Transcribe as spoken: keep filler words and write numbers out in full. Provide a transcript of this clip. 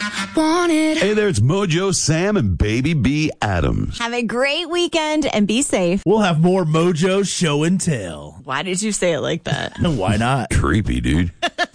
Want it. Hey there, it's Mojo Sam and Baby B Adams. Have a great weekend and be safe. We'll have more Mojo show and tell. Why did you say it like that? Why not? Creepy, dude.